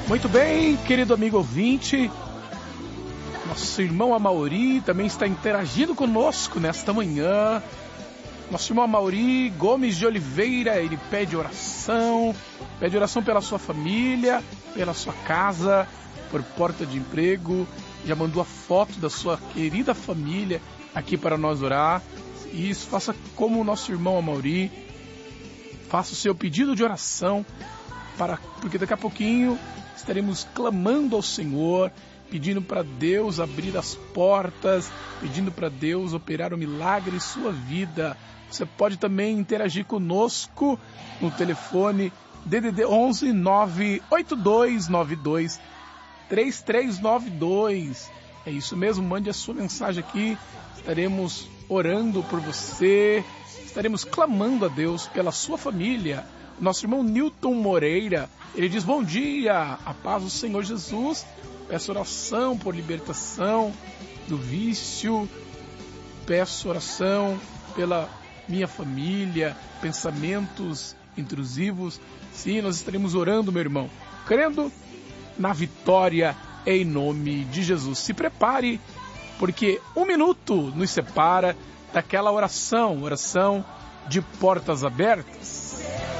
Muito bem, querido amigo ouvinte, nosso irmão Amaury também está interagindo conosco nesta manhã. Nosso irmão Amaury Gomes de Oliveira, ele pede oração pela sua família, pela sua casa, por porta de emprego. Já mandou a foto da sua querida família aqui para nós orar. E isso, faça como o nosso irmão Amaury, faça o seu pedido de oração, porque daqui a pouquinho estaremos clamando ao Senhor, pedindo para Deus abrir as portas, pedindo para Deus operar um milagre em sua vida. Você pode também interagir conosco no telefone DDD 11 98292 3392. É isso mesmo, mande a sua mensagem aqui, estaremos orando por você, estaremos clamando a Deus pela sua família. Nosso irmão Newton Moreira, ele diz: bom dia, a paz do Senhor Jesus, peço oração por libertação do vício, peço oração pela minha família, pensamentos intrusivos. Sim, nós estaremos orando, meu irmão, crendo na vitória em nome de Jesus. Se prepare, porque 1 minuto nos separa daquela oração de portas abertas.